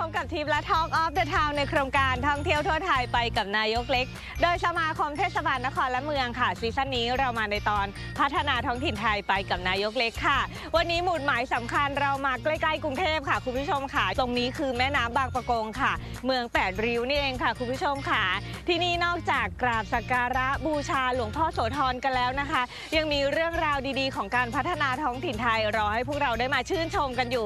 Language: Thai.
พบกับทิปและ Talk of the Town ในโครงการท่องเที่ยวทั่วไทยไปกับนายกเล็กโดยสมาคมเทศบาลนครและเมืองค่ะซีซั่นนี้เรามาในตอนพัฒนาท้องถิ่นไทยไปกับนายกเล็กค่ะวันนี้หมุดหมายสำคัญเรามาใกล้ๆกรุงเทพค่ะคุณผู้ชมค่ะตรงนี้คือแม่น้ำบางปะกงค่ะเมือง8ริ้วนี่เองค่ะคุณผู้ชมค่ะที่นี่นอกจากกราบสักการะบูชาหลวงพ่อโสธรกันแล้วนะคะยังมีเรื่องราวดีๆของการพัฒนาท้องถิ่นไทยรอให้พวกเราได้มาชื่นชมกันอยู่